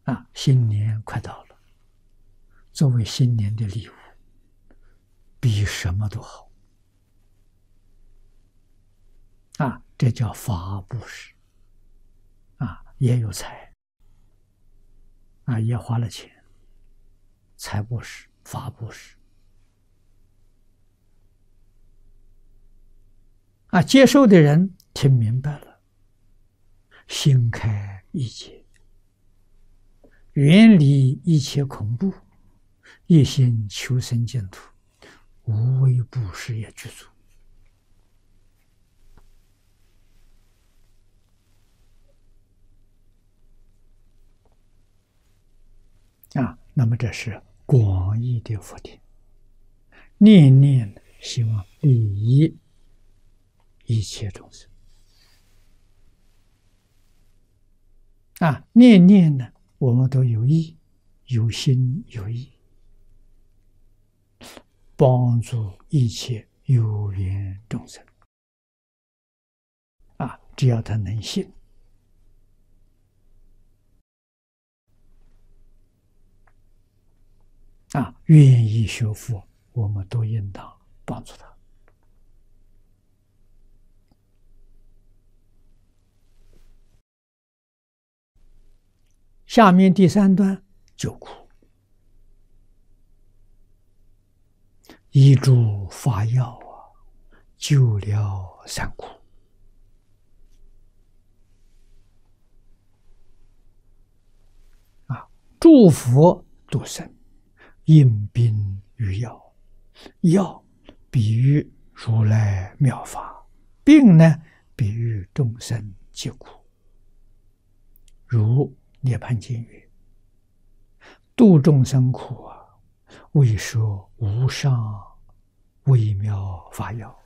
新年快到了，作为新年的礼物，比什么都好。这叫法布施。也有财，也花了钱，财布施、法布施。接受的人听明白了，心开意解，远离一切恐怖，一心求生净土，无为布施也具足。那么这是广义的福田，念念希望利益一切众生。念念呢，我们都有意，有心有意，帮助一切有缘众生。只要他能信，愿意学佛，我们都应当帮助他。下面第3段救苦，一诸法药救了三苦。诸佛度生，应病于药，药比喻如来妙法，病呢比喻众生疾苦。如涅槃经云：度众生苦，为说无上微妙法药。